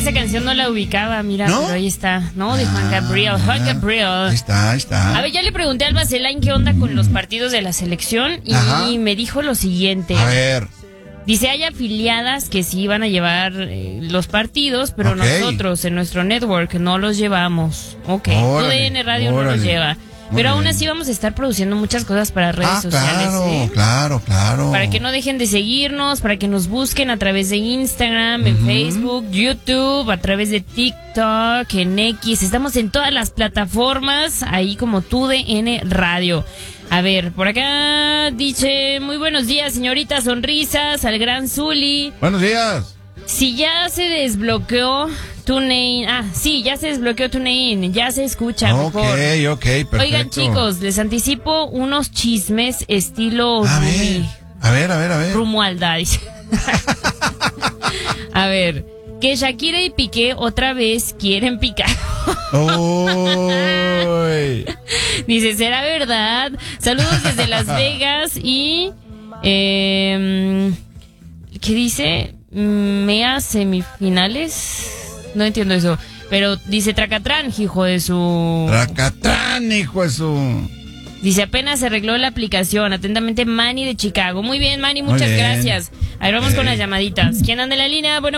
esa canción no la ubicaba, mira, ¿No? pero ahí está, ¿no? De Juan Gabriel, Juan Gabriel. Ahí está. A ver, ya le pregunté al Vaselain qué onda con los partidos de la selección y Ajá. me dijo lo siguiente. A ver. Dice, hay afiliadas que sí van a llevar los partidos, pero Ok. nosotros en nuestro network no los llevamos. Ok, Órale, TUDN Radio no los órale. lleva. Muy Pero aún bien. así vamos a estar produciendo muchas cosas para redes sociales. Claro, claro. Para que no dejen de seguirnos, para que nos busquen a través de Instagram, en Facebook, YouTube, a través de TikTok, en X. Estamos en todas las plataformas, ahí como TUDN Radio. A ver, por acá dice, muy buenos días, señorita Sonrisas, al gran Zuli. Buenos días. Si ya se desbloqueó TuneIn, ya se desbloqueó TuneIn, ya se escucha mejor. Ok, perfecto. Oigan, chicos, les anticipo unos chismes estilo A ver. Romualda, dice. A ver, que Shakira y Piqué otra vez quieren picar. Uy. Dice, ¿será verdad? Saludos desde Las Vegas y... ¿qué dice? ¿Mea semifinales? No entiendo eso. Pero dice Tracatrán, hijo de su... Tracatrán, hijo de su... Dice, apenas se arregló la aplicación. Atentamente, Manny de Chicago. Muy bien, Manny, muchas bien. gracias. A ver, vamos con las llamaditas. ¿Quién anda en la línea? Bueno.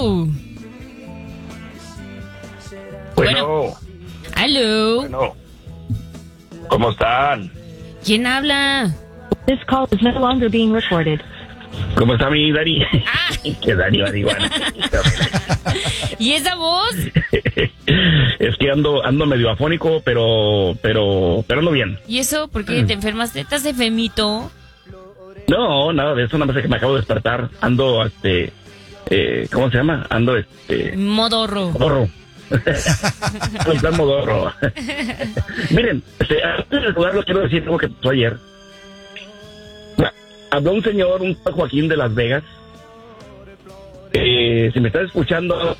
Aló. Bueno, ¿cómo están? ¿Quién habla? This call is no longer being recorded. ¿Cómo está mi Dari? Ah. Que Dari marihuana. ¿Y esa voz? Es que ando medio afónico, pero ando bien. ¿Y eso? ¿Por qué te enfermaste? ¿Estás enfermito? No, nada de eso, nada más que me acabo de despertar. Ando, ¿cómo se llama? Ando, Modorro. modorro. En plan modorro. Miren, antes de jugarlo quiero decir algo que pasó ayer. Habló un señor, un tal Joaquín de Las Vegas. Si me estás escuchando,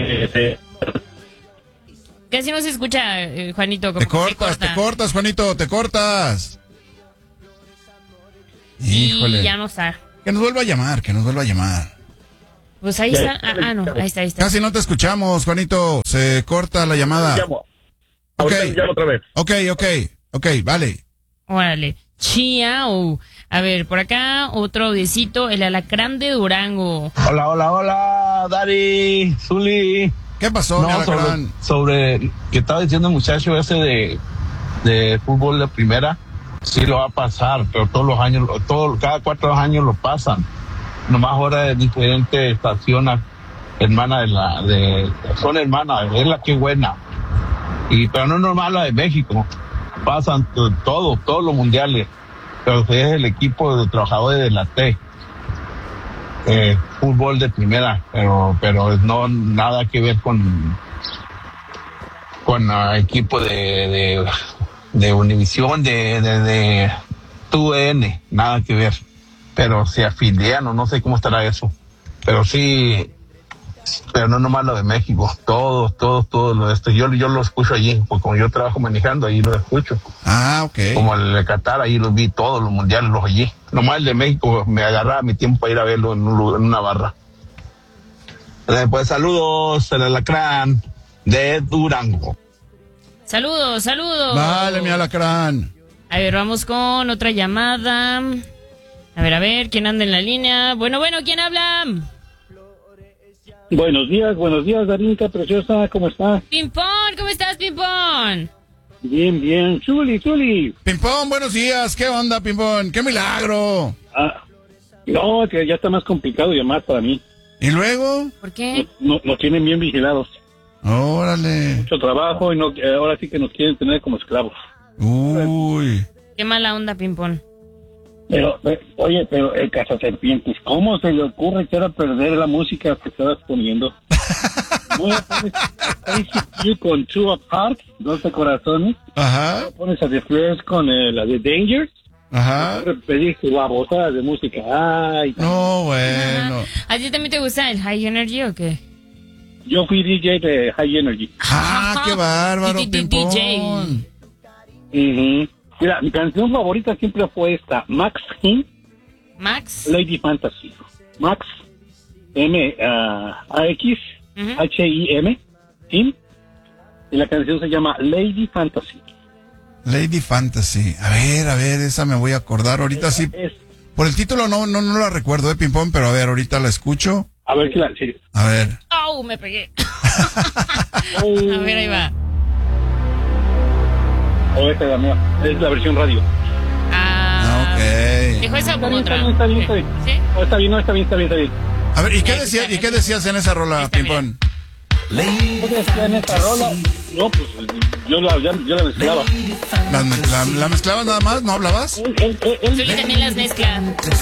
Casi no se escucha, Juanito. Como Te que se cortas, Juanito, te cortas. Híjole. Y ya no está. Que nos vuelva a llamar. Pues ahí está. No, ahí está. Casi no te escuchamos, Juanito. Se corta la llamada. llamo. Ahorita llamo otra vez. Ok, vale. Órale. Chiao. A ver, por acá otro audiecito, el alacrán de Durango. Hola, Dari, Zuli. ¿Qué pasó, mi alacrán? Sobre que estaba diciendo el muchacho ese de fútbol de primera, sí lo va a pasar, pero todos los años, cada 4 años lo pasan. Nomás ahora de diferente estación, hermana son hermanas, es la que buena. Pero no es normal la de México. Pasan todos los mundiales. Pero es el equipo de trabajadores de la T. Fútbol de primera, pero no nada que ver con equipo de Univisión, de TUN, nada que ver. Pero se afilian o no sé cómo estará eso. Pero sí, pero no nomás lo de México, todos lo de esto. Yo lo escucho allí, porque como yo trabajo manejando, ahí lo escucho. Ok. Como el de Qatar, ahí los vi todos los mundiales, los allí. Nomás el de México me agarraba mi tiempo para ir a verlo en una barra. Pues saludos, el alacrán de Durango. Saludos. Vale, mi alacrán. A ver, vamos con otra llamada. A ver, ¿quién anda en la línea? Bueno, ¿quién habla? Buenos días, Darinka preciosa, ¿cómo estás? Pimpón, ¿cómo estás, Pimpón? Bien, Chuli. Pimpón, buenos días. ¿Qué onda, Pimpón? ¡Qué milagro! No, que ya está más complicado llamar para mí. ¿Y luego? ¿Por qué? Nos tienen bien vigilados. Órale. Mucho trabajo y ahora sí que nos quieren tener como esclavos. Uy. Qué mala onda, Pimpón. Pero el cazaserpientes, ¿cómo se le ocurre echar a perder la música que estabas poniendo? Voy a poner You con Two Apart, 12 corazones. Ajá. Pones a The Flares con la de Danger. Ajá. Pediste babosadas de música. Ay. No, bueno. ¿A ti también te gusta el High Energy o qué? Yo fui DJ de High Energy. Qué bárbaro, Pimpón. DJ. Mira, mi canción favorita siempre fue esta, Max Heem. ¿Max? Lady Fantasy. Max, M-A-X, H-I-M, Him, y la canción se llama Lady Fantasy. Lady Fantasy. A ver, esa me voy a acordar. Ahorita sí. Por el título no la recuerdo, Pimpón, pero a ver, ahorita la escucho. A ver si la... Sí. A ver. ¡Au! Me pegué. A ver, ahí va. Esta es la mía. Es la versión radio. Ok. ¿Dijo esa Está o bien, otra? está bien. ¿Sí? Oh, está bien, está bien. A ver, ¿y qué decías en esa rola, Está Pimpón? ¿Qué decía en esta rola? No, pues yo la mezclaba. ¿La mezclabas nada más? ¿No hablabas? Zuli también las mezcla.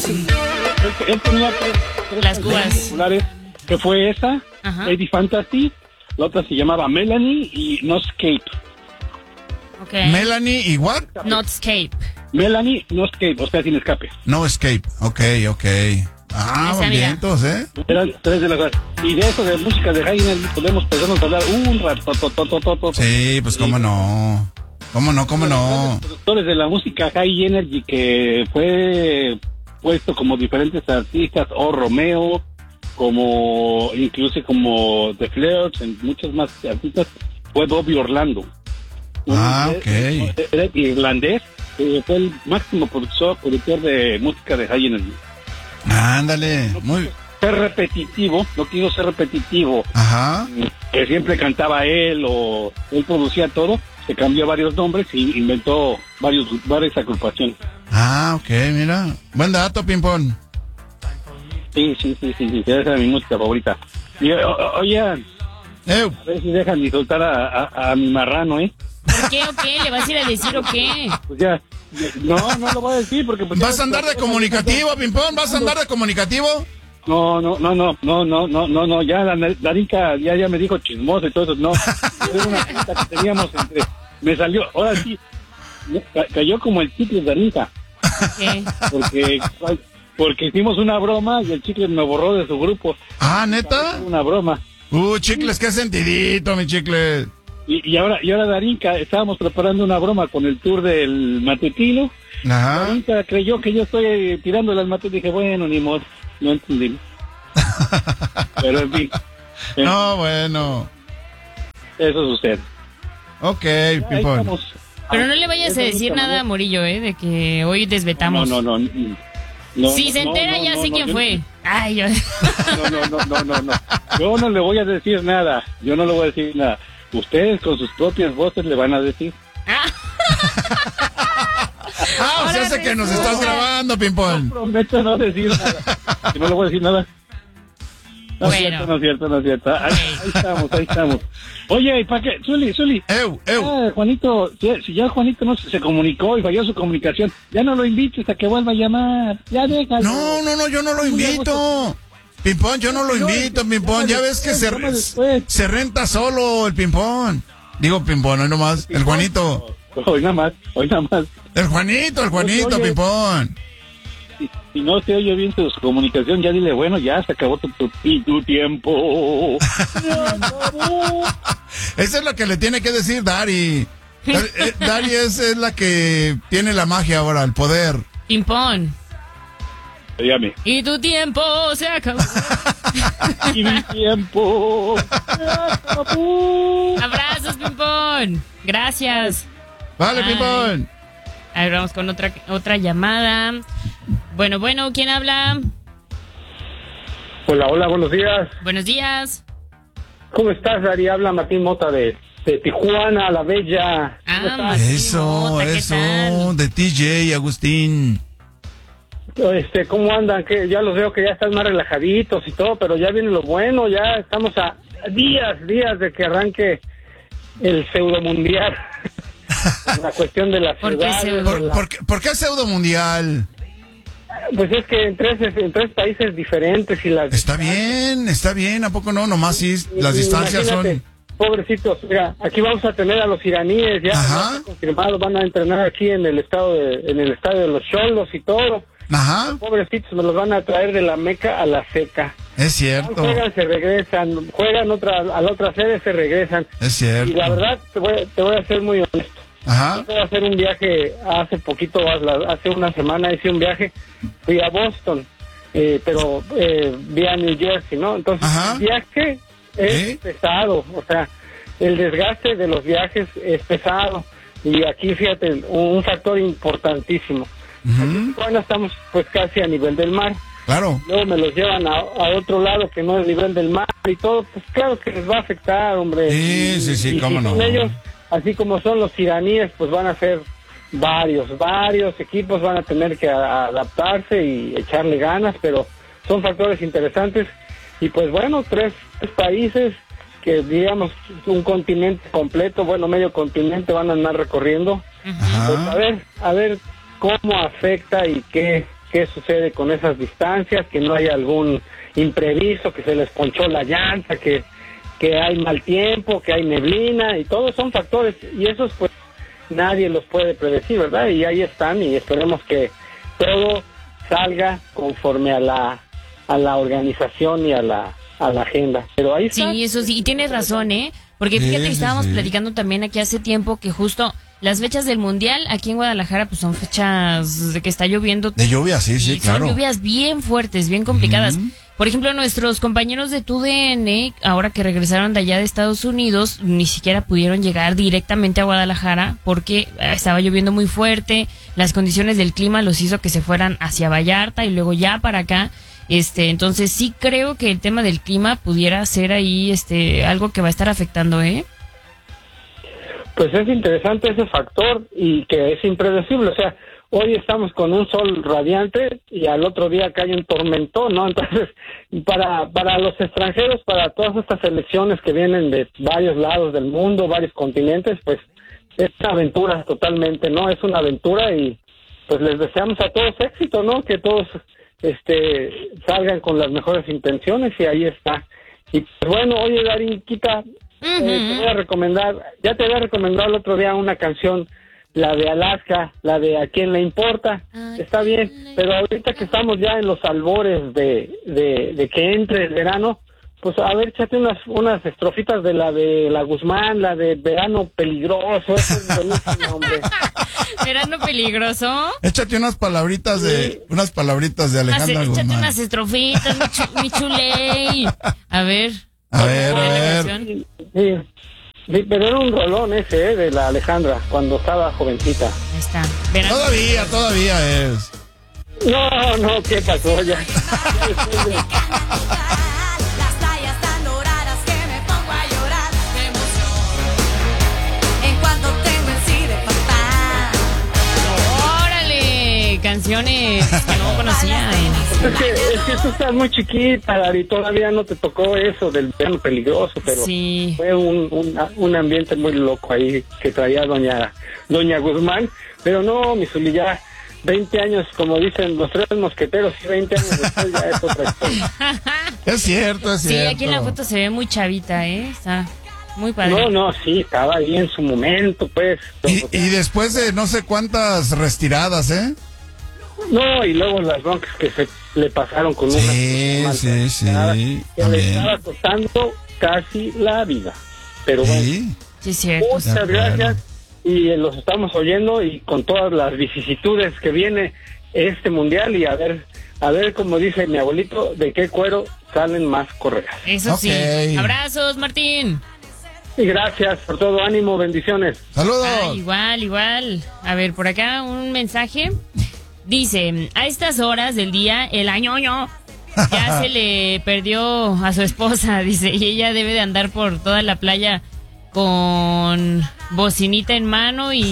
Él tenía tres Las cubas. populares, que fue esa, Ajá. Lady Fantasy, la otra se llamaba Melanie y No Escape. Ok. Melanie y what? Not escape. Melanie, No Escape, o sea, sin escape. No Escape. Ok. Ah, Esa, mira. vientos, ¿eh? Eran tres de las... Y de eso, de música de High Energy, podemos empezarnos a hablar un rato. Sí, pues cómo no. Los Productores de la música High Energy que fue puesto como diferentes artistas, o Romeo, como incluso como The Flirts, en muchos más artistas, fue Bobby Orlando. Ok. Era irlandés, fue el máximo productor de música de High Energy. Ándale. Muy. No quiso ser repetitivo, Ajá. que siempre cantaba él o él producía todo, se cambió varios nombres y inventó varias agrupaciones. Ah, ok, mira. Buen dato, Pimpón. Sí, esa es mi música favorita. Y, oye, a ver si dejan de soltar a mi marrano, ¿eh? ¿Por qué o qué? ¿Le vas a ir a decir o qué? Pues ya, no lo voy a decir porque... Pues, ¿Vas a andar de comunicativo, Pimpón? ¿Vas a andar de comunicativo? No, ya la Nica ya me dijo chismoso y todo eso, no. Era una cita que teníamos me salió, ahora sí, cayó como el chicle de Nica. ¿Qué? Porque hicimos una broma y el chicle me borró de su grupo. Ah, ¿neta? Una broma. Chicles, qué sentidito, mi chicle. Y ahora Darinka, estábamos preparando una broma con el tour del matutino. Ajá. Darinka creyó que yo estoy tirando las matutinas. Dije, bueno, ni modo, no entendí. Pero en fin. No, bueno. Eso sucede. Ok, Ahí Pimpón. estamos. Pero no le vayas a decir nada a Murillo, de que hoy desvetamos. No. Si se entera, ya sé quién fue. Ay, yo... No. Yo no le voy a decir nada. Ustedes con sus propias voces le van a decir. O sea, hace que nos estás grabando, Pimpón. Prometo no decir nada. Que no le voy a decir nada. No es cierto. Ahí estamos. Oye, ¿y para qué? Zuli. Juanito, si ya Juanito no se comunicó y falló su comunicación, ya no lo invites a que vuelva a llamar. Ya déjalo. No, yo no lo invito. Pimpón, yo no lo invito, Pimpón. Ya ves que se renta solo el Pimpón. Digo Pimpón, hoy nomás. El Juanito. Hoy nada más. El Juanito, Pimpón. Si no se oye bien su comunicación, ya dile, bueno, ya se acabó tu tiempo. Eso es lo que le tiene que decir Dari. Dari es la que tiene la magia ahora, el poder. Pimpón. Dígame. Y tu tiempo se acabó. Y mi tiempo se acabó. Abrazos, Pimpón. Gracias. Vale, Ay. Pimpón. A ver, vamos con otra llamada. Bueno, ¿quién habla? Hola, buenos días. Buenos días. ¿Cómo estás, Dari? Habla Martín Mota de Tijuana, la Bella. Eso, Mota, ¿qué tal? de TJ, Agustín. ¿Cómo andan? Que ya los veo que ya están más relajaditos y todo, pero ya viene lo bueno, ya estamos a días de que arranque el pseudomundial. La cuestión de la ciudad. ¿Por qué pseudo mundial? Pues es que en tres países diferentes y las... Está bien, ¿a poco no? Nomás sí, las distancias son... Pobrecitos, mira, aquí vamos a tener a los iraníes ya confirmados, van a entrenar aquí en el estadio de los Cholos y todo. Ajá. Pobrecitos, me los van a traer de la Meca a la Seca. Es cierto. Juegan, se regresan, juegan a la otra sede, se regresan. Es cierto. Y la verdad, te voy a ser muy honesto. Ajá. Voy a hacer un viaje hace poquito, hace una semana hice un viaje, fui a Boston, pero vía New Jersey, ¿no? Entonces, el viaje es pesado, o sea, el desgaste de los viajes es pesado. Y aquí, fíjate, un factor importantísimo. Aquí, bueno, estamos pues casi a nivel del mar. Claro. Luego me los llevan a otro lado que no es nivel del mar y todo, pues claro que les va a afectar, hombre. Sí, cómo no. Ellos, así como son los iraníes, pues van a ser varios equipos, van a tener que adaptarse y echarle ganas, pero son factores interesantes. Y pues bueno, tres países que digamos un continente completo, bueno, medio continente van a andar recorriendo. Pues a ver cómo afecta y qué sucede con esas distancias, que no haya algún imprevisto, que se les ponchó la llanta, que hay mal tiempo, que hay neblina, y todos son factores, y esos pues nadie los puede predecir, ¿verdad? Y ahí están, y esperemos que todo salga conforme a la organización y a la agenda. Pero ahí está. Sí, eso sí, y tienes razón, porque fíjate que estábamos platicando también aquí hace tiempo que justo las fechas del Mundial aquí en Guadalajara pues son fechas de que está lloviendo. De lluvia, sí, claro. Son lluvias bien fuertes, bien complicadas. Por ejemplo, nuestros compañeros de TUDN, ahora que regresaron de allá de Estados Unidos, ni siquiera pudieron llegar directamente a Guadalajara porque estaba lloviendo muy fuerte, las condiciones del clima los hizo que se fueran hacia Vallarta y luego ya para acá. Entonces sí creo que el tema del clima pudiera ser ahí algo que va a estar afectando, Pues es interesante ese factor y que es impredecible, o sea, hoy estamos con un sol radiante y al otro día cae un tormentón, ¿no? Entonces, para los extranjeros, para todas estas selecciones que vienen de varios lados del mundo, varios continentes, pues es una aventura totalmente, ¿no? Es una aventura y pues les deseamos a todos éxito, ¿no? Que todos salgan con las mejores intenciones y ahí está. Y pues bueno, oye, Darinquita, te voy a recomendar, ya te había recomendado el otro día una canción, la de Alaska, la de ¿A quién le importa? Está bien, pero ahorita que estamos ya en los albores de que entre el verano, pues a ver, échate unas estrofitas de la Guzmán, la de Verano Peligroso, eso es buenísimo, hombre. ¿Verano Peligroso? Échate unas palabritas de Alejandra Guzmán. Échate unas estrofitas, mi chuley. A ver. Sí, pero era un rolón ese, de la Alejandra, cuando estaba jovencita. Ahí está. Todavía es. No, ¿qué pasó ya? Canciones que no conocía. Es que tú estás muy chiquita, Dari, todavía no te tocó eso del verano peligroso, pero sí. Fue un ambiente muy loco ahí que traía doña Guzmán, pero no, mi Zuli, ya 20 años, como dicen los tres mosqueteros, y 20 años después ya es otra historia. Es cierto. Sí, aquí en la foto se ve muy chavita, está muy padre. No, sí, estaba ahí en su momento, pues. Y después de no sé cuántas retiradas, No, y luego las broncas que se le pasaron con una sí, que le estaba costando casi la vida. Pero bueno, sí, cierto. Muchas gracias y los estamos oyendo y con todas las vicisitudes que viene este mundial y a ver como dice mi abuelito, de qué cuero salen más correas. Eso sí. Abrazos, Martín. Y gracias por todo, ánimo, bendiciones. Saludos. Igual. A ver, por acá un mensaje. Dice, a estas horas del día, el añoño ya se le perdió a su esposa, dice, y ella debe de andar por toda la playa con bocinita en mano y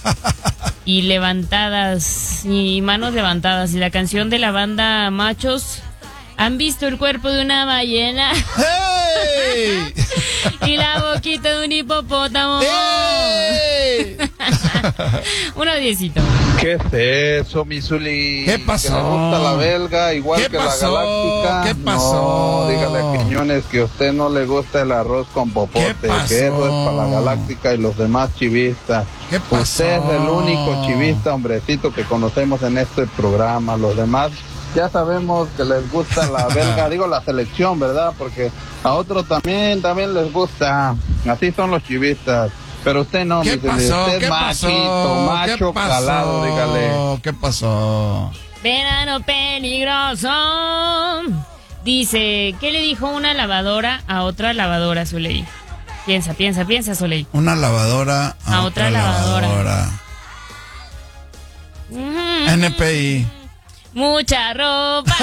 levantadas, y manos levantadas. Y la canción de la banda Machos, ¿han visto el cuerpo de una ballena? ¡Hey! Y la boquita de un hipopótamo. ¡Hey! 1-10. ¿Qué es eso, mi Zuli? ¿Qué pasó? Que le gusta la belga igual que la galáctica. ¿Qué pasó? No, dígale a Quiñones que a usted no le gusta el arroz con popote, que eso es para la galáctica y los demás chivistas. ¿Qué pasó? Usted es el único chivista, hombrecito, que conocemos en este programa. Los demás ya sabemos que les gusta la belga, digo la selección, ¿verdad? Porque a otros también les gusta. Así son los chivistas. Pero usted no, ¿Qué pasó? usted ¿Qué machito, macho calado, dígale. ¿Qué pasó? Verano peligroso, Dice, ¿qué le dijo una lavadora a otra lavadora, Zuley? Piensa, Zuley. Una lavadora a otra lavadora. NPI. Mucha ropa.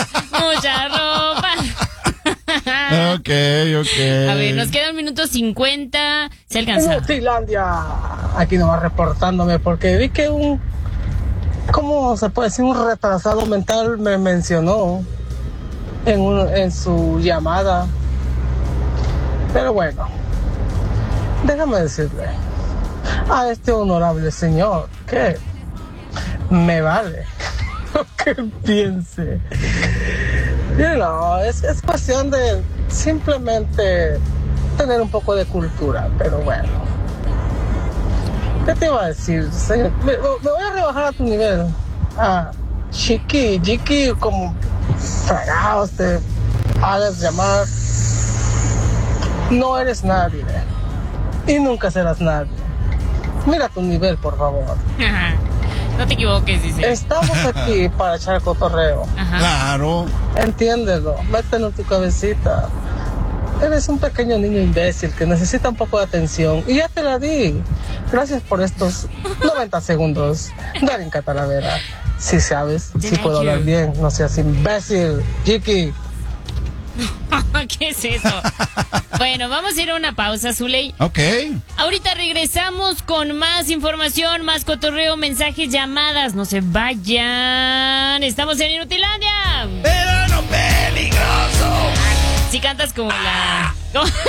Ok. A ver, nos queda 1:50. Se alcanza. Nutilandia. Aquí nomás reportándome porque vi que ¿cómo se puede decir? Un retrasado mental me mencionó en su llamada. Pero bueno, déjame decirle a este honorable señor que me vale lo que piense. Es cuestión de simplemente tener un poco de cultura, pero bueno. ¿Qué te iba a decir, señor? Me voy a rebajar a tu nivel. Chiqui, como fregados te hagas llamar. No eres nadie. Y nunca serás nadie. Mira tu nivel, por favor. No te equivoques, dice. Estamos aquí para echar cotorreo. Ajá. Claro. Entiéndelo, mételo en tu cabecita. Eres un pequeño niño imbécil que necesita un poco de atención. Y ya te la di. Gracias por estos 90 segundos. Darín Catalavera. Si sabes, si puedo hablar bien, no seas imbécil. Chiqui. ¿Qué es eso? Bueno, vamos a ir a una pausa, Zuley. Ok. Ahorita regresamos con más información, más cotorreo, mensajes, llamadas. No se vayan. Estamos en Inutilandia. Verano peligroso. Si cantas como la...